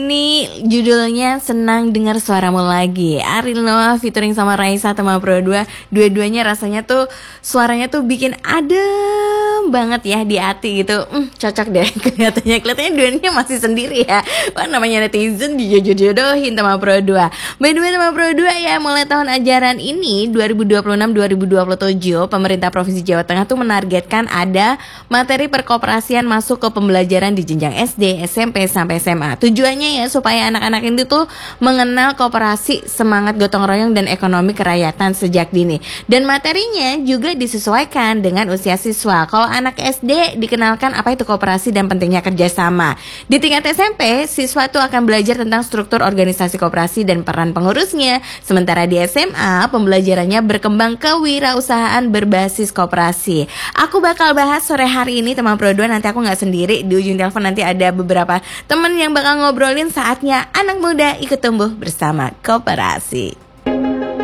Ini judulnya Senang Dengar Suaramu Lagi. Ariel Noah featuring sama Raisa Tema Pro 2. Dua-duanya rasanya tuh suaranya tuh bikin adem banget ya di hati gitu. Cocok deh kelihatannya duanya masih sendiri ya. Wah, namanya netizen dijodoh-jodohin Tema Pro 2. By the way, Tema Pro 2 ya, mulai tahun ajaran ini 2026-2027 pemerintah Provinsi Jawa Tengah tuh menargetkan ada materi perkoperasian masuk ke pembelajaran di jenjang SD, SMP sampai SMA. Tujuannya ya supaya anak-anak ini tuh mengenal koperasi, semangat gotong royong dan ekonomi kerakyatan sejak dini. Dan materinya juga disesuaikan dengan usia siswa. Kalau anak SD dikenalkan apa itu koperasi dan pentingnya kerjasama. Di tingkat SMP, siswa tuh akan belajar tentang struktur organisasi koperasi dan peran pengurusnya. Sementara di SMA, pembelajarannya berkembang kewirausahaan berbasis koperasi. Aku bakal bahas sore hari ini teman Pro 2, nanti aku nggak sendiri. Di ujung telepon nanti ada beberapa teman yang bakal ngobrolin saatnya anak muda ikut tumbuh bersama koperasi.